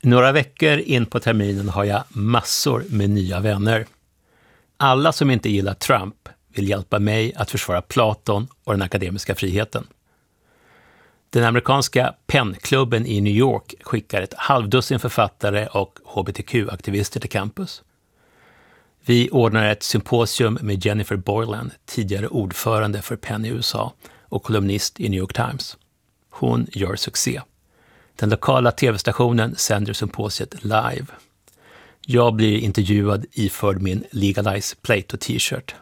Några veckor in på terminen har jag massor med nya vänner. Alla som inte gillar Trump vill hjälpa mig att försvara Platon och den akademiska friheten. Den amerikanska Pennklubben i New York skickar ett halvdussin författare och hbtq-aktivister till campus. Vi ordnar ett symposium med Jennifer Boylan, tidigare ordförande för Penn i USA och kolumnist i New York Times. Hon gör succé. Den lokala tv-stationen sänder symposiet live. Jag blir intervjuad iförd min Legalize Plato-t-shirt.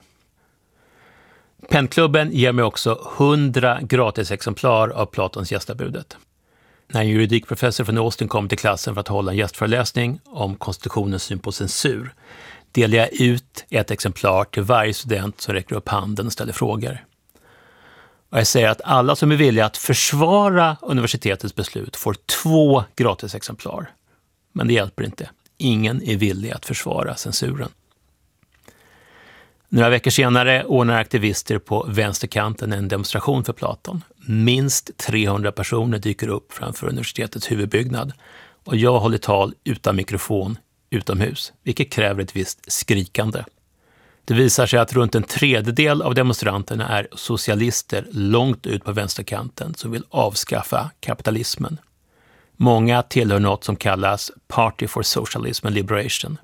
Pennklubben ger mig också 100 gratisexemplar av Platons gästabudet. När en juridikprofessor från Austin kom till klassen för att hålla en gästföreläsning om konstitutionens syn på censur delar jag ut ett exemplar till varje student som räcker upp handen och ställer frågor. Och jag säger att alla som är villiga att försvara universitetets beslut får 2 gratisexemplar. Men det hjälper inte. Ingen är villig att försvara censuren. Några veckor senare ordnar aktivister på vänsterkanten en demonstration för Platon. Minst 300 personer dyker upp framför universitetets huvudbyggnad. Och jag håller tal utan mikrofon utomhus, vilket kräver ett visst skrikande. Det visar sig att runt en tredjedel av demonstranterna är socialister långt ut på vänsterkanten som vill avskaffa kapitalismen. Många tillhör något som kallas Party for Socialism and Liberation.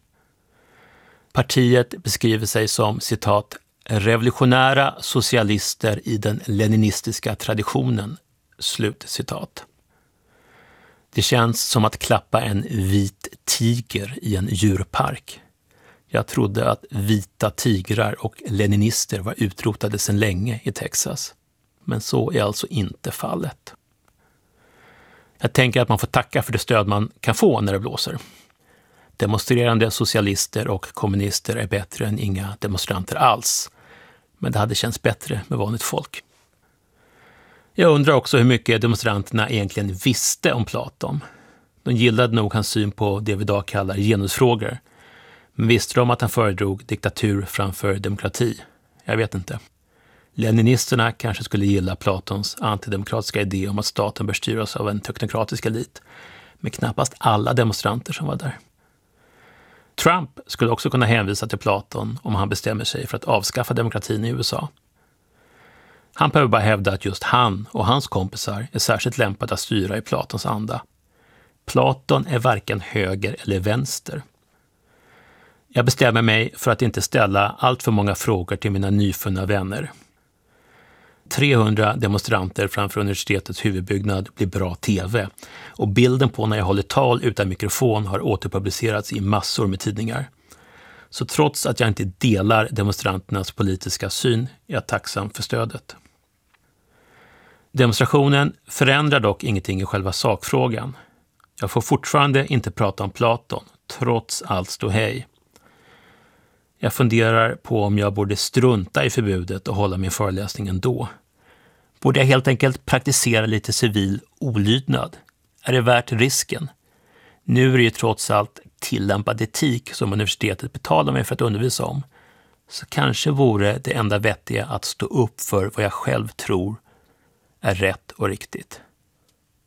Partiet beskriver sig som, citat, revolutionära socialister i den leninistiska traditionen, slut citat. Det känns som att klappa en vit tiger i en djurpark. Jag trodde att vita tigrar och leninister var utrotade sedan länge i Texas. Men så är alltså inte fallet. Jag tänker att man får tacka för det stöd man kan få när det blåser. Demonstrerande socialister och kommunister är bättre än inga demonstranter alls. Men det hade känts bättre med vanligt folk. Jag undrar också hur mycket demonstranterna egentligen visste om Platon. De gillade nog hans syn på det vi idag kallar genusfrågor. Men visste de att han föredrog diktatur framför demokrati? Jag vet inte. Leninisterna kanske skulle gilla Platons antidemokratiska idé om att staten bör styras av en teknokratisk elit. Men knappast alla demonstranter som var där. Trump skulle också kunna hänvisa till Platon om han bestämmer sig för att avskaffa demokratin i USA. Han behöver bara hävda att just han och hans kompisar är särskilt lämpade att styra i Platons anda. Platon är varken höger eller vänster. Jag bestämmer mig för att inte ställa allt för många frågor till mina nyfunna vänner. 300 demonstranter framför universitetets huvudbyggnad blir bra tv. Och bilden på när jag håller tal utan mikrofon har återpublicerats i massor med tidningar. Så trots att jag inte delar demonstranternas politiska syn är jag tacksam för stödet. Demonstrationen förändrar dock ingenting i själva sakfrågan. Jag får fortfarande inte prata om Platon, trots allt ståhej. Jag funderar på om jag borde strunta i förbudet och hålla min föreläsning ändå. Borde jag helt enkelt praktisera lite civil olydnad? Är det värt risken? Nu är det ju trots allt tillämpad etik som universitetet betalar mig för att undervisa om. Så kanske vore det enda vettiga att stå upp för vad jag själv tror är rätt och riktigt.